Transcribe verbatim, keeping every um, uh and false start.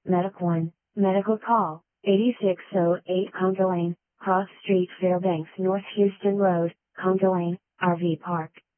Medic one, Medical Call, eighty-six oh eight Conga Lane, Cross Street Fairbanks North Houston Road, Conga Lane, R V Park.